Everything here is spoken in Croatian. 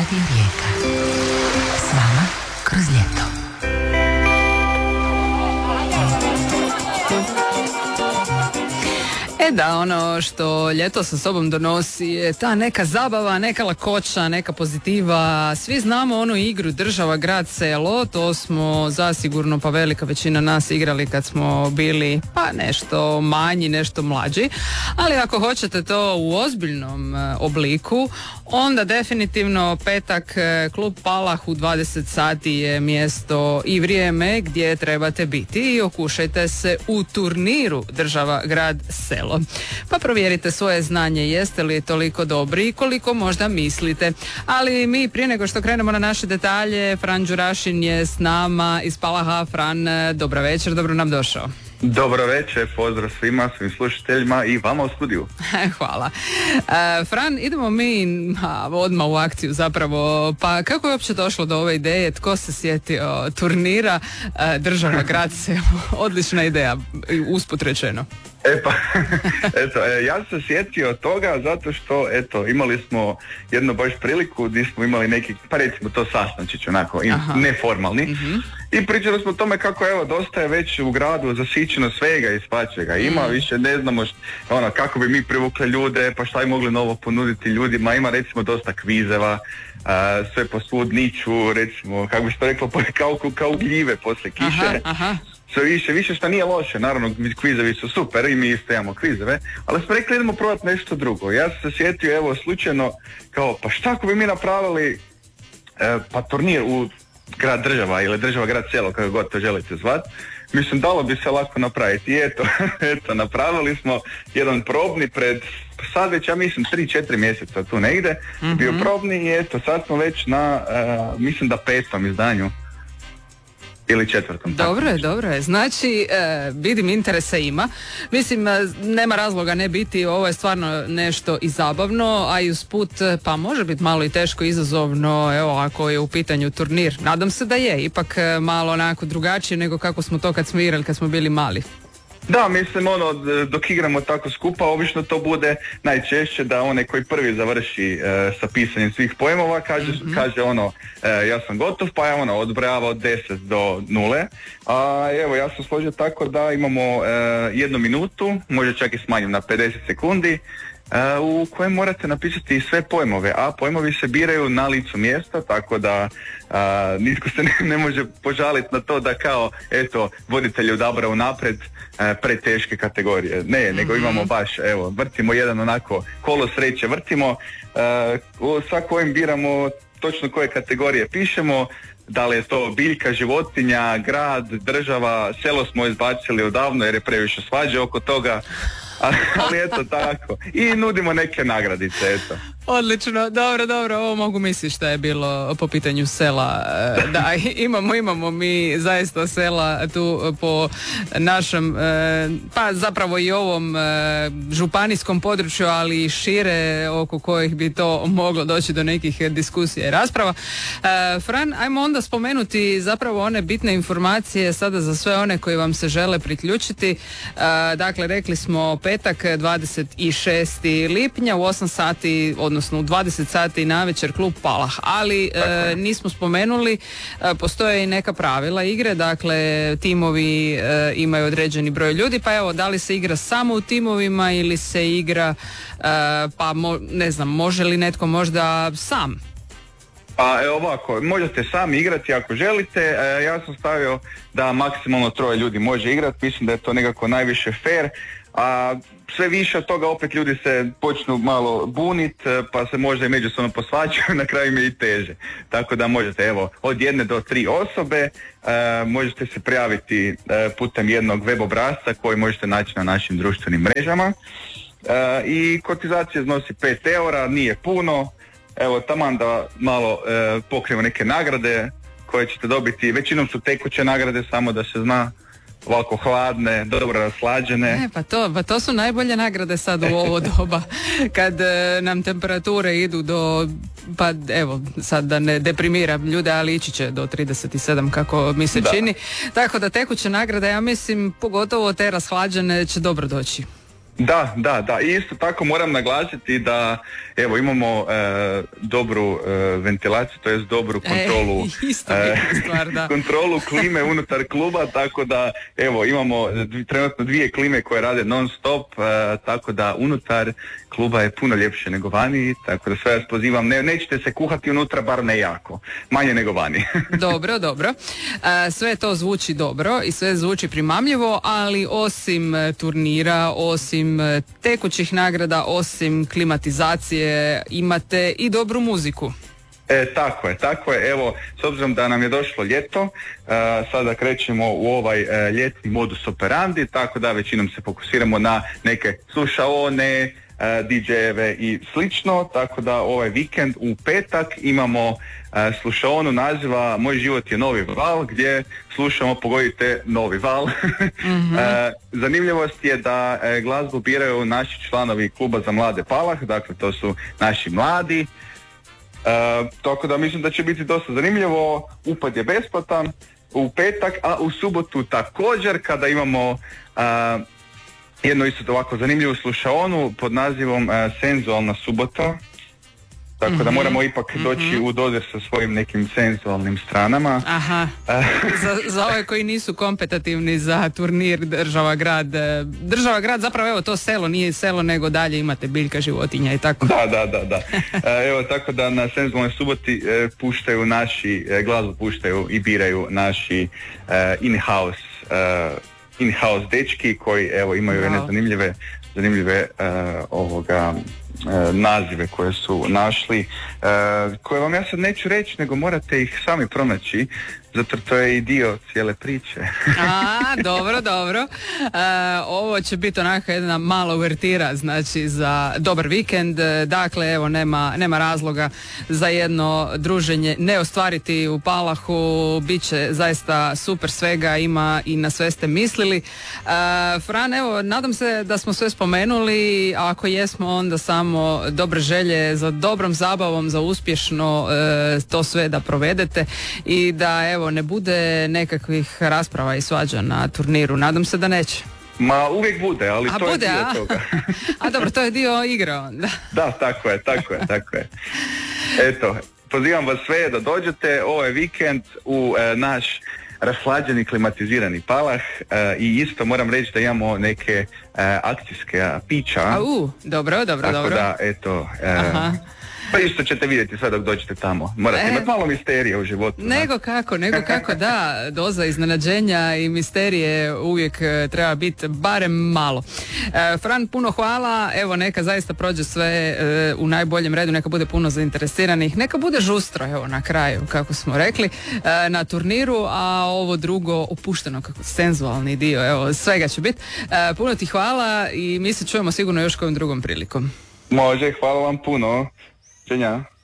Radio Rijeka. S vama kroz ljeto. Da, ono što ljeto sa sobom donosi je ta neka zabava, neka lakoća, neka pozitiva. Svi znamo onu igru država, grad, selo. To smo zasigurno, pa velika većina nas igrali kad smo bili pa nešto manji, nešto mlađi. Ali ako hoćete to u ozbiljnom obliku, onda definitivno petak klub Palah u 20 sati je mjesto i vrijeme gdje trebate biti i okušajte se u turniru država, grad, selo. Pa provjerite svoje znanje, jeste li toliko dobri i koliko možda mislite. Ali mi prije nego što krenemo na naše detalje, Fran Đurašin je s nama iz Palaha. Fran, dobra večer, dobro nam došao. Dobro večer, pozdrav svima, svim slušateljima i vama u studiju. Hvala. Fran, idemo mi odmah u akciju zapravo. Pa kako je uopće došlo do ove ideje? Tko se sjetio turnira država, grad, selo? Odlična ideja, usput rečeno. Ja sam se sjetio toga zato što, imali smo jednu baš priliku gdje smo imali neki, pa recimo to sastančić, onako, neformalni. Mm-hmm. I pričali smo o tome kako, dosta je već u gradu zasićeno svega i svačega. Ima više, ne znamo kako bi mi privukli ljude, pa šta bi mogli novo ponuditi ljudima. Ima recimo dosta kvizeva, sve posvud niču, recimo, kako bi se to reklo, kao gljive poslije kiše. Sve više što nije loše, naravno kvizevi su super i mi isto imamo kvizeve, ali smo rekli idemo probati nešto drugo. Ja sam se sjetio slučajno kao pa šta ako bi mi napravili pa turnir u grad država ili država grad selo, kako god to želite zvat. Mislim, dalo bi se lako napraviti i eto, napravili smo jedan probni pred, sad već ja mislim 3-4 mjeseca tu negdje, bio probni i sad smo već na, mislim da 5. izdanju. Ili 4. Dobro je. Znači, vidim interesa ima. Mislim, nema razloga ne biti, ovo je stvarno nešto i zabavno, a i usput, pa može biti malo i teško izazovno, ako je u pitanju turnir. Nadam se da je, ipak malo onako drugačije nego kako smo to kad smo igrali, kad smo bili mali. Da, mislim, dok igramo tako skupa, obično to bude najčešće da onaj koji prvi završi sa pisanjem svih pojmova kaže ja sam gotov, pa je odbrojava od 10 do 0. A ja sam složio tako da imamo 1 minutu, možda čak i smanjim na 50 sekundi, u kojem morate napisati sve pojmove, a pojmovi se biraju na licu mjesta, tako da nitko se ne može požaliti na to da kao, voditelj je odabrao napred preteške kategorije. Ne, nego imamo baš, vrtimo jedan onako kolo sreće, vrtimo, sa kojim biramo točno koje kategorije pišemo, da li je to biljka, životinja, grad, država, selo smo izbacili odavno jer je previše svađe oko toga. Ali tako. I nudimo neke nagradice, Odlično, dobro, ovo mogu misliti šta je bilo po pitanju sela. Da, imamo mi zaista sela tu po našem, pa zapravo i ovom županijskom području, ali i šire oko kojih bi to moglo doći do nekih diskusija i rasprava. Fran, ajmo onda spomenuti zapravo one bitne informacije sada za sve one koji vam se žele priključiti. Dakle, rekli smo petak 26. lipnja u 8 sati, odnosno u 20 sati navečer klub Palah, ali nismo spomenuli, postoje i neka pravila igre, dakle timovi imaju određeni broj ljudi, pa da li se igra samo u timovima ili se igra, pa ne znam, može li netko možda sam? Pa ovako, možete sami igrati ako želite, ja sam stavio da maksimalno 3 ljudi može igrati, mislim da je to nekako najviše fair, a sve više od toga opet ljudi se počnu malo bunit, pa se možda i međusobno posvađaju, na kraju mi je i teže. Tako da možete, od 1 do 3 osobe, možete se prijaviti putem jednog web obrasca koji možete naći na našim društvenim mrežama. I kotizacija iznosi 5 eura, nije puno, taman da malo pokrijemo neke nagrade koje ćete dobiti, većinom su tekuće nagrade, samo da se zna, ovako hladne, dobro raslađene. Pa to su najbolje nagrade sad u ovo doba, kad nam temperature idu do, pa sad da ne deprimiram ljude, ali ići će do 37 kako mi se čini. Tako da tekuće nagrade, ja mislim, pogotovo te rashlađene će dobro doći. Da. I isto tako moram naglasiti da evo imamo dobru ventilaciju, to jest dobru kontrolu, stvar, da. kontrolu klime unutar kluba, tako da evo imamo trenutno 2 klime koje rade non stop, tako da unutar kluba je puno ljepše nego vani, tako da sve vas pozivam, nećete se kuhati unutra, bar ne jako, manje nego vani. Dobro. Sve to zvuči dobro i sve zvuči primamljivo, ali osim turnira, osim tekućih nagrada, osim klimatizacije, imate i dobru muziku. Tako je. Evo, s obzirom da nam je došlo ljeto, sada krećemo u ovaj ljetni modus operandi, tako da većinom se fokusiramo na neke slušaone, DJ-eve i slično, tako da ovaj vikend u petak imamo slušaonu naziva Moj život je novi val, gdje slušamo, pogodite, novi val. Zanimljivost je da glazbu biraju naši članovi kluba za mlade Palah, dakle to su naši mladi. Tako da mislim da će biti dosta zanimljivo. Upad je besplatan u petak, a u subotu također kada imamo jedno isto ovako zanimljivu slušaonu pod nazivom Senzualna subota. Tako da moramo ipak doći u dodir sa svojim nekim senzualnim stranama. Aha, za ove koji nisu kompetitivni za turnir Država grad. Država grad zapravo evo to selo, nije selo nego dalje imate biljka, životinja i tako. Da. Evo tako da na senzualnoj suboti puštaju naši, glazbu puštaju i biraju naši in-house dečki koji evo imaju jedne zanimljive nazive koje su našli, koje vam ja sad neću reći, nego morate ih sami pronaći, zato to je i dio cijele priče. Dobro. Ovo će biti onaka jedna mala uvertira, znači za dobar vikend. Dakle, evo nema razloga za jedno druženje ne ostvariti u Palahu. Biće zaista super, svega ima i na sve ste mislili. Fran, evo, nadam se da smo sve spomenuli, a ako jesmo onda samo dobre želje za dobrom zabavom, za uspješno to sve da provedete i da evo ne bude nekakvih rasprava i svađa na turniru. Nadam se da neće. Ma uvijek bude, ali to je dio toga. A dobro, to je dio igre onda. Da, tako je. Eto, pozivam vas sve da dođete ovaj vikend u naš rashlađeni klimatizirani Palah i isto moram reći da imamo neke akcijske pića. Dobro. Tako da, eto, pa isto ćete vidjeti sve dok dođete tamo. Morate imati malo misterije u životu. Nego kako, da, doza iznenađenja i misterije uvijek treba biti barem malo. Fran, puno hvala, evo neka zaista prođe sve u najboljem redu, neka bude puno zainteresiranih, neka bude žustro, evo na kraju, kako smo rekli, na turniru, a ovo drugo opušteno, kako senzualni dio, evo svega će biti. Puno ti hvala i mi se čujemo sigurno još kojom drugom prilikom. Može, hvala vam puno. Ciao.